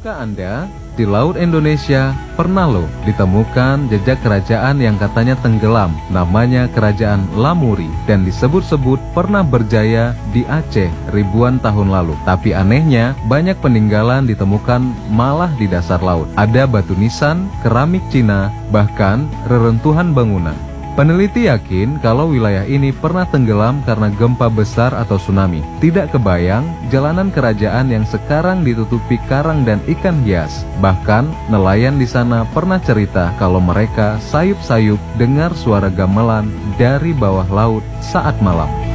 Tahukah Anda, di Laut Indonesia pernah loh ditemukan jejak kerajaan yang katanya tenggelam, namanya Kerajaan Lamuri, dan disebut-sebut pernah berjaya di Aceh ribuan tahun lalu. Tapi anehnya, banyak peninggalan ditemukan malah di dasar laut. Ada batu nisan, keramik Cina, bahkan reruntuhan bangunan. Peneliti yakin kalau wilayah ini pernah tenggelam karena gempa besar atau tsunami. Tidak kebayang jalanan kerajaan yang sekarang ditutupi karang dan ikan hias. Bahkan nelayan di sana pernah cerita kalau mereka sayup-sayup dengar suara gamelan dari bawah laut saat malam.